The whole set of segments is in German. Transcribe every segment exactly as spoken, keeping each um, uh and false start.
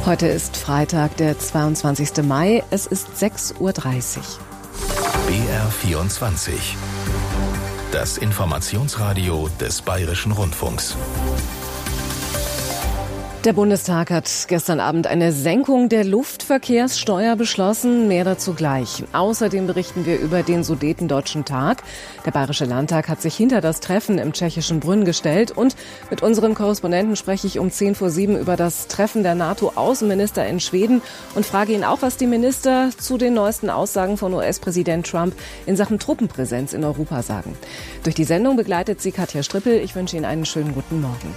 Heute ist Freitag, der zweiundzwanzigste Mai. Es ist sechs Uhr dreißig. B R vierundzwanzig. Das Informationsradio des Bayerischen Rundfunks. Der Bundestag hat gestern Abend eine Senkung der Luftverkehrssteuer beschlossen. Mehr dazu gleich. Außerdem berichten wir über den Sudetendeutschen Tag. Der Bayerische Landtag hat sich hinter das Treffen im tschechischen Brünn gestellt. Und mit unserem Korrespondenten spreche ich um zehn vor sieben über das Treffen der NATO-Außenminister in Schweden und frage ihn auch, was die Minister zu den neuesten Aussagen von U S-Präsident Trump in Sachen Truppenpräsenz in Europa sagen. Durch die Sendung begleitet sie Katja Strippel. Ich wünsche Ihnen einen schönen guten Morgen.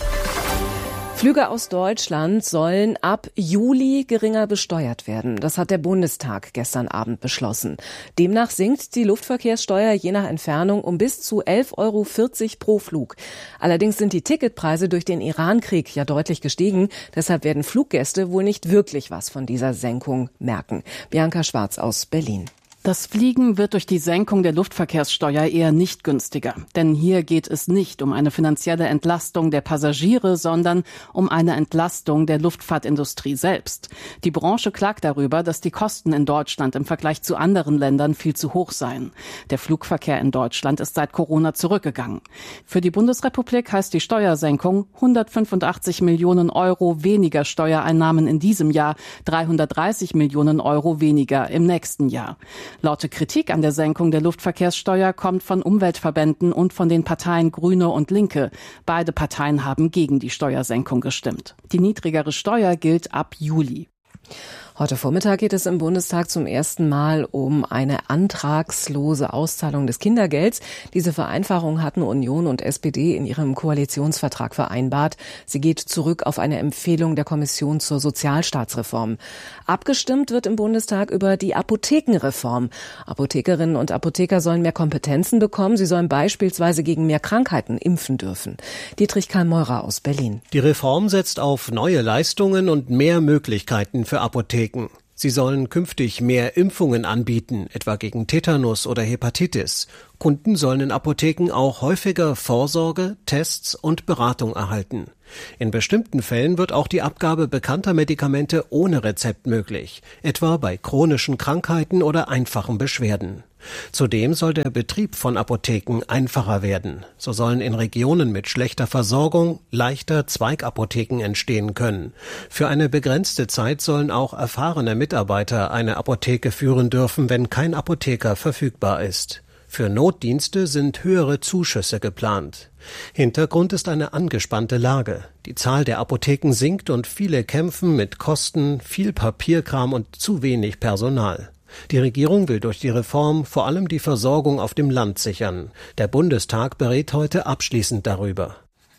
Flüge aus Deutschland sollen ab Juli geringer besteuert werden. Das hat der Bundestag gestern Abend beschlossen. Demnach sinkt die Luftverkehrssteuer je nach Entfernung um bis zu elf Euro vierzig pro Flug. Allerdings sind die Ticketpreise durch den Iran-Krieg ja deutlich gestiegen. Deshalb werden Fluggäste wohl nicht wirklich was von dieser Senkung merken. Bianca Schwarz aus Berlin. Das Fliegen wird durch die Senkung der Luftverkehrssteuer eher nicht günstiger. Denn hier geht es nicht um eine finanzielle Entlastung der Passagiere, sondern um eine Entlastung der Luftfahrtindustrie selbst. Die Branche klagt darüber, dass die Kosten in Deutschland im Vergleich zu anderen Ländern viel zu hoch seien. Der Flugverkehr in Deutschland ist seit Corona zurückgegangen. Für die Bundesrepublik heißt die Steuersenkung hundertfünfundachtzig Millionen Euro weniger Steuereinnahmen in diesem Jahr, dreihundertdreißig Millionen Euro weniger im nächsten Jahr. Laute Kritik an der Senkung der Luftverkehrssteuer kommt von Umweltverbänden und von den Parteien Grüne und Linke. Beide Parteien haben gegen die Steuersenkung gestimmt. Die niedrigere Steuer gilt ab Juli. Heute Vormittag geht es im Bundestag zum ersten Mal um eine antragslose Auszahlung des Kindergelds. Diese Vereinfachung hatten Union und S P D in ihrem Koalitionsvertrag vereinbart. Sie geht zurück auf eine Empfehlung der Kommission zur Sozialstaatsreform. Abgestimmt wird im Bundestag über die Apothekenreform. Apothekerinnen und Apotheker sollen mehr Kompetenzen bekommen. Sie sollen beispielsweise gegen mehr Krankheiten impfen dürfen. Dietrich Karl-Meurer aus Berlin. Die Reform setzt auf neue Leistungen und mehr Möglichkeiten für Apotheken. Sie sollen künftig mehr Impfungen anbieten, etwa gegen Tetanus oder Hepatitis. Kunden sollen in Apotheken auch häufiger Vorsorge, Tests und Beratung erhalten. In bestimmten Fällen wird auch die Abgabe bekannter Medikamente ohne Rezept möglich, etwa bei chronischen Krankheiten oder einfachen Beschwerden. Zudem soll der Betrieb von Apotheken einfacher werden. So sollen in Regionen mit schlechter Versorgung leichter Zweigapotheken entstehen können. Für eine begrenzte Zeit sollen auch erfahrene Mitarbeiter eine Apotheke führen dürfen, wenn kein Apotheker verfügbar ist. Für Notdienste sind höhere Zuschüsse geplant. Hintergrund ist eine angespannte Lage. Die Zahl der Apotheken sinkt und viele kämpfen mit Kosten, viel Papierkram und zu wenig Personal. Die Regierung will durch die Reform vor allem die Versorgung auf dem Land sichern. Der Bundestag berät heute abschließend darüber.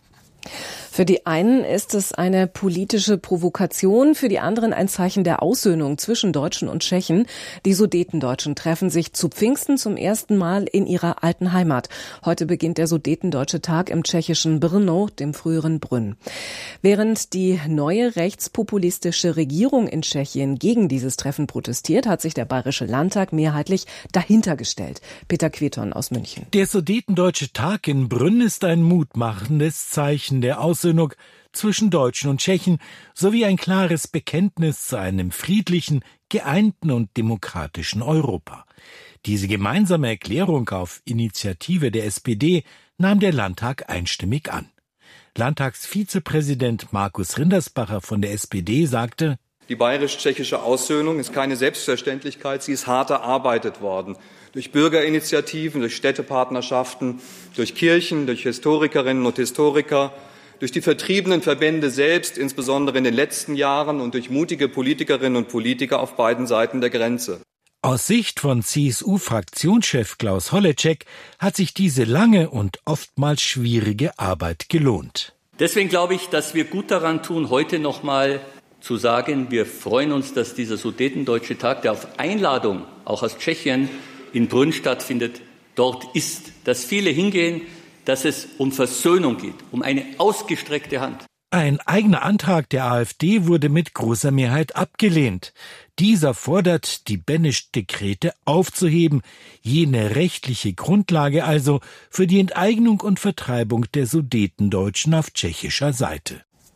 Für die einen ist es eine politische Provokation, für die anderen ein Zeichen der Aussöhnung zwischen Deutschen und Tschechen. Die Sudetendeutschen treffen sich zu Pfingsten zum ersten Mal in ihrer alten Heimat. Heute beginnt der Sudetendeutsche Tag im tschechischen Brno, dem früheren Brünn. Während die neue rechtspopulistische Regierung in Tschechien gegen dieses Treffen protestiert, hat sich der Bayerische Landtag mehrheitlich dahinter gestellt. Peter Queton aus München. Der Sudetendeutsche Tag in Brünn ist ein mutmachendes Zeichen der Aussöhnung zwischen Deutschen und Tschechen sowie ein klares Bekenntnis zu einem friedlichen, geeinten und demokratischen Europa. Diese gemeinsame Erklärung auf Initiative der S P D nahm der Landtag einstimmig an. Landtagsvizepräsident Markus Rindersbacher von der S P D sagte: Die bayerisch-tschechische Aussöhnung ist keine Selbstverständlichkeit, sie ist hart erarbeitet worden. Durch Bürgerinitiativen, durch Städtepartnerschaften, durch Kirchen, durch Historikerinnen und Historiker, durch die vertriebenen Verbände selbst, insbesondere in den letzten Jahren, und durch mutige Politikerinnen und Politiker auf beiden Seiten der Grenze. Aus Sicht von C S U-Fraktionschef Klaus Holleczek hat sich diese lange und oftmals schwierige Arbeit gelohnt. Deswegen glaube ich, dass wir gut daran tun, heute noch mal zu sagen, wir freuen uns, dass dieser Sudetendeutsche Tag, der auf Einladung auch aus Tschechien in Brünn stattfindet, dort ist. Dass viele hingehen, dass es um Versöhnung geht, um eine ausgestreckte Hand. Ein eigener Antrag der AfD wurde mit großer Mehrheit abgelehnt. Dieser fordert, die Benesch-Dekrete aufzuheben, jene rechtliche Grundlage also für die Enteignung und Vertreibung der Sudetendeutschen auf tschechischer Seite.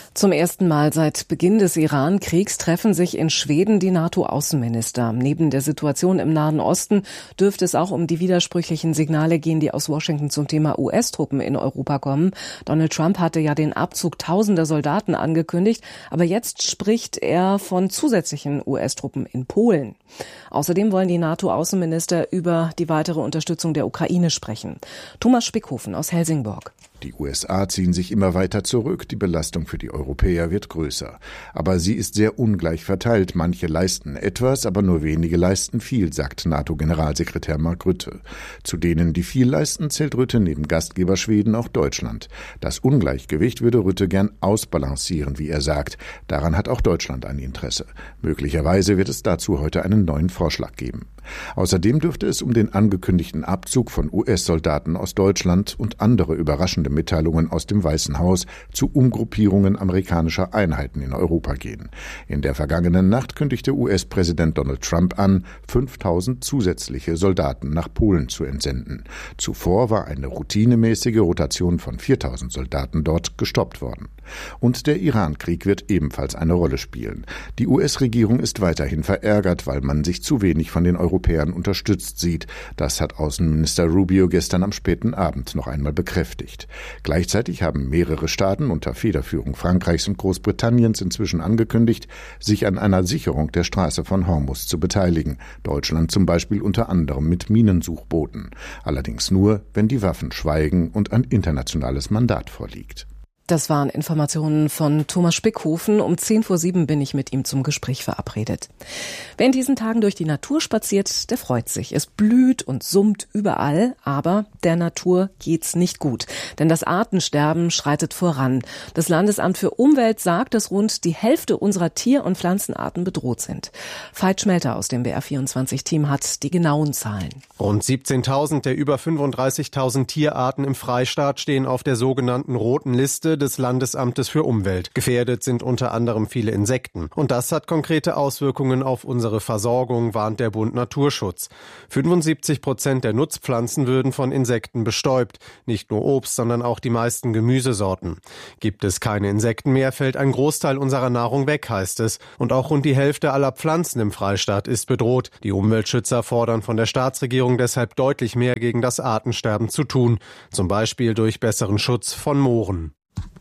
Zum ersten Mal seit Beginn des Iran-Kriegs treffen sich in Schweden die NATO-Außenminister. Neben der Situation im Nahen Osten dürfte es auch um die widersprüchlichen Signale gehen, die aus Washington zum Thema U S-Truppen in Europa kommen. Donald Trump hatte ja den Abzug tausender Soldaten angekündigt, aber jetzt spricht er von zusätzlichen U S-Truppen in Polen. Außerdem wollen die NATO-Außenminister über die weitere Unterstützung der Ukraine sprechen. Thomas Spickhofen aus Helsingborg. Die U S A ziehen sich immer weiter zurück, die Belastung für die Europäer wird größer. Aber sie ist sehr ungleich verteilt. Manche leisten etwas, aber nur wenige leisten viel, sagt NATO-Generalsekretär Mark Rutte. Zu denen, die viel leisten, zählt Rutte neben Gastgeber Schweden auch Deutschland. Das Ungleichgewicht würde Rutte gern ausbalancieren, wie er sagt. Daran hat auch Deutschland ein Interesse. Möglicherweise wird es dazu heute einen neuen Vorschlag geben. Außerdem dürfte es um den angekündigten Abzug von U S-Soldaten aus Deutschland und andere überraschende Mitteilungen aus dem Weißen Haus zu Umgruppierungen amerikanischer Einheiten in Europa gehen. In der vergangenen Nacht kündigte U S-Präsident Donald Trump an, fünftausend zusätzliche Soldaten nach Polen zu entsenden. Zuvor war eine routinemäßige Rotation von viertausend Soldaten dort gestoppt worden. Und der Iran-Krieg wird ebenfalls eine Rolle spielen. Die U S-Regierung ist weiterhin verärgert, weil man sich zu wenig von den Europäern unterstützt sieht. Das hat Außenminister Rubio gestern am späten Abend noch einmal bekräftigt. Gleichzeitig haben mehrere Staaten unter Federführung Frankreichs und Großbritanniens inzwischen angekündigt, sich an einer Sicherung der Straße von Hormuz zu beteiligen. Deutschland zum Beispiel unter anderem mit Minensuchbooten. Allerdings nur, wenn die Waffen schweigen und ein internationales Mandat vorliegt. Das waren Informationen von Thomas Spickhofen. Um zehn vor sieben bin ich mit ihm zum Gespräch verabredet. Wer in diesen Tagen durch die Natur spaziert, der freut sich. Es blüht und summt überall, aber der Natur geht's nicht gut. Denn das Artensterben schreitet voran. Das Landesamt für Umwelt sagt, dass rund die Hälfte unserer Tier- und Pflanzenarten bedroht sind. Veit Schmelter aus dem B R vierundzwanzig-Team hat die genauen Zahlen. Rund siebzehntausend der über fünfunddreißigtausend Tierarten im Freistaat stehen auf der sogenannten roten Liste des Landesamtes für Umwelt. Gefährdet sind unter anderem viele Insekten. Und das hat konkrete Auswirkungen auf unsere Versorgung, warnt der Bund Naturschutz. fünfundsiebzig Prozent der Nutzpflanzen würden von Insekten bestäubt. Nicht nur Obst, sondern auch die meisten Gemüsesorten. Gibt es keine Insekten mehr, fällt ein Großteil unserer Nahrung weg, heißt es. Und auch rund die Hälfte aller Pflanzen im Freistaat ist bedroht. Die Umweltschützer fordern von der Staatsregierung deshalb deutlich mehr gegen das Artensterben zu tun. Zum Beispiel durch besseren Schutz von Mooren.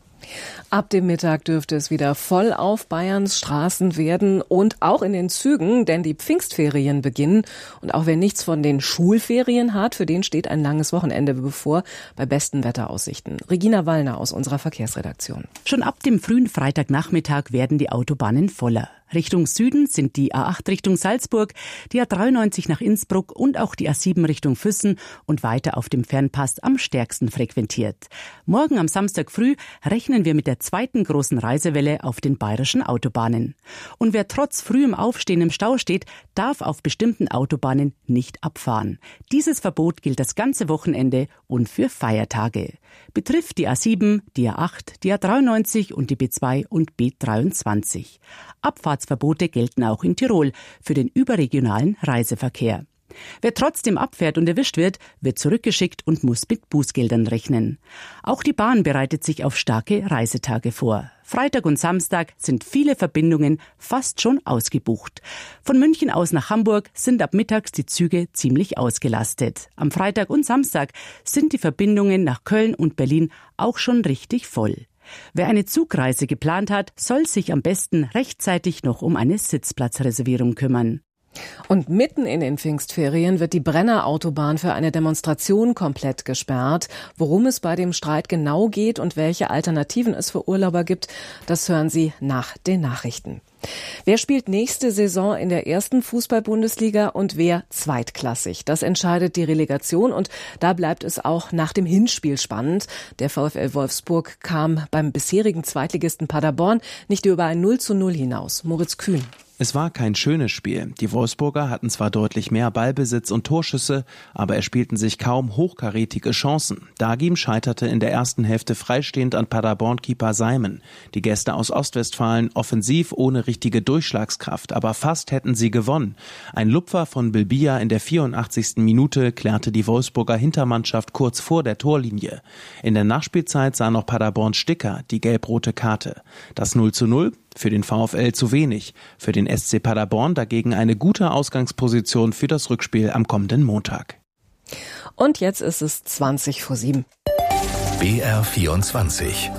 Ab dem Mittag dürfte es wieder voll auf Bayerns Straßen werden und auch in den Zügen, denn die Pfingstferien beginnen. Und auch wer nichts von den Schulferien hat, für den steht ein langes Wochenende bevor, bei besten Wetteraussichten. Regina Wallner aus unserer Verkehrsredaktion. Schon ab dem frühen Freitagnachmittag werden die Autobahnen voller. Richtung Süden sind die A acht Richtung Salzburg, die A dreiundneunzig nach Innsbruck und auch die A sieben Richtung Füssen und weiter auf dem Fernpass am stärksten frequentiert. Morgen am Samstag früh rechnen wir mit der zweiten großen Reisewelle auf den bayerischen Autobahnen. Und wer trotz frühem Aufstehen im Stau steht, darf auf bestimmten Autobahnen nicht abfahren. Dieses Verbot gilt das ganze Wochenende und für Feiertage. Betrifft die A sieben, die A acht, die A dreiundneunzig und die B zwei und B dreiundzwanzig. Abfahrtsverbote gelten auch in Tirol für den überregionalen Reiseverkehr. Wer trotzdem abfährt und erwischt wird, wird zurückgeschickt und muss mit Bußgeldern rechnen. Auch die Bahn bereitet sich auf starke Reisetage vor. Freitag und Samstag sind viele Verbindungen fast schon ausgebucht. Von München aus nach Hamburg sind ab mittags die Züge ziemlich ausgelastet. Am Freitag und Samstag sind die Verbindungen nach Köln und Berlin auch schon richtig voll. Wer eine Zugreise geplant hat, soll sich am besten rechtzeitig noch um eine Sitzplatzreservierung kümmern. Und mitten in den Pfingstferien wird die Brenner-Autobahn für eine Demonstration komplett gesperrt. Worum es bei dem Streit genau geht und welche Alternativen es für Urlauber gibt, das hören Sie nach den Nachrichten. Wer spielt nächste Saison in der ersten Fußball-Bundesliga und wer zweitklassig? Das entscheidet die Relegation und da bleibt es auch nach dem Hinspiel spannend. Der VfL Wolfsburg kam beim bisherigen Zweitligisten Paderborn nicht über ein null zu null hinaus. Moritz Kühn. Es war kein schönes Spiel. Die Wolfsburger hatten zwar deutlich mehr Ballbesitz und Torschüsse, aber erspielten sich kaum hochkarätige Chancen. Dagim scheiterte in der ersten Hälfte freistehend an Paderborn-Keeper Simon. Die Gäste aus Ostwestfalen offensiv ohne richtige Durchschlagskraft, aber fast hätten sie gewonnen. Ein Lupfer von Bilbia in der vierundachtzigsten Minute klärte die Wolfsburger Hintermannschaft kurz vor der Torlinie. In der Nachspielzeit sah noch Paderborn Sticker die gelb-rote Karte. Das null zu null? Für den VfL zu wenig. Für den S C Paderborn dagegen eine gute Ausgangsposition für das Rückspiel am kommenden Montag. Und jetzt ist es zwanzig vor sieben. B R vierundzwanzig.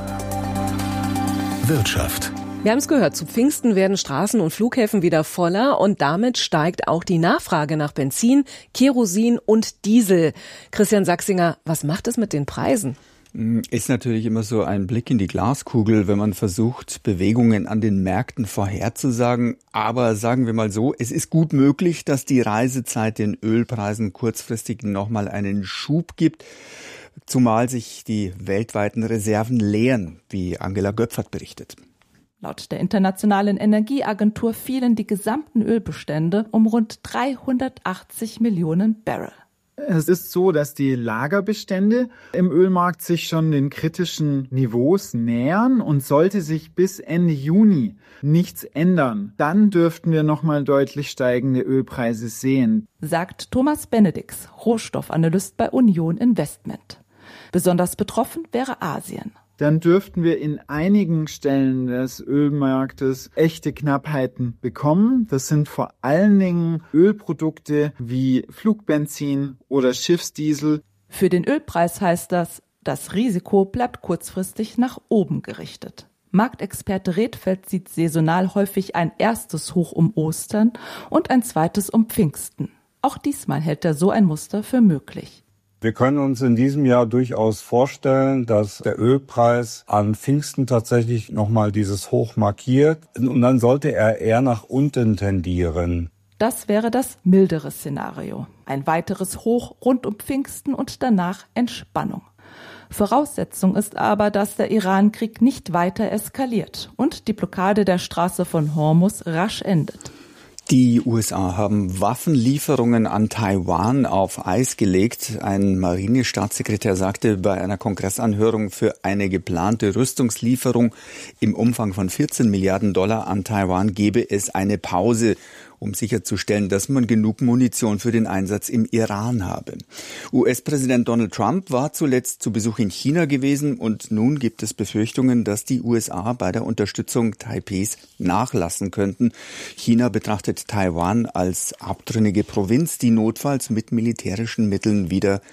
Wirtschaft. Wir haben es gehört, zu Pfingsten werden Straßen und Flughäfen wieder voller und damit steigt auch die Nachfrage nach Benzin, Kerosin und Diesel. Christian Sachsinger, was macht es mit den Preisen? Ist natürlich immer so ein Blick in die Glaskugel, wenn man versucht, Bewegungen an den Märkten vorherzusagen. Aber sagen wir mal so, es ist gut möglich, dass die Reisezeit den Ölpreisen kurzfristig nochmal einen Schub gibt, zumal sich die weltweiten Reserven leeren, wie Angela Göpfert berichtet. Laut der Internationalen Energieagentur fielen die gesamten Ölbestände um rund dreihundertachtzig Millionen Barrel. Es ist so, dass die Lagerbestände im Ölmarkt sich schon den kritischen Niveaus nähern und sollte sich bis Ende Juni nichts ändern, dann dürften wir nochmal deutlich steigende Ölpreise sehen, sagt Thomas Benedix, Rohstoffanalyst bei Union Investment. Besonders betroffen wäre Asien. Dann dürften wir in einigen Stellen des Ölmarktes echte Knappheiten bekommen. Das sind vor allen Dingen Ölprodukte wie Flugbenzin oder Schiffsdiesel. Für den Ölpreis heißt das, das Risiko bleibt kurzfristig nach oben gerichtet. Marktexperte Redfeld sieht saisonal häufig ein erstes Hoch um Ostern und ein zweites um Pfingsten. Auch diesmal hält er so ein Muster für möglich. Wir können uns in diesem Jahr durchaus vorstellen, dass der Ölpreis an Pfingsten tatsächlich nochmal dieses Hoch markiert. Und dann sollte er eher nach unten tendieren. Das wäre das mildere Szenario. Ein weiteres Hoch rund um Pfingsten und danach Entspannung. Voraussetzung ist aber, dass der Iran-Krieg nicht weiter eskaliert und die Blockade der Straße von Hormuz rasch endet. Die U S A haben Waffenlieferungen an Taiwan auf Eis gelegt. Ein Marinestaatssekretär sagte bei einer Kongressanhörung, für eine geplante Rüstungslieferung im Umfang von vierzehn Milliarden Dollar an Taiwan gebe es eine Pause, um sicherzustellen, dass man genug Munition für den Einsatz im Iran habe. U S-Präsident Donald Trump war zuletzt zu Besuch in China gewesen und nun gibt es Befürchtungen, dass die U S A bei der Unterstützung Taipehs nachlassen könnten. China betrachtet Taiwan als abtrünnige Provinz, die notfalls mit militärischen Mitteln wieder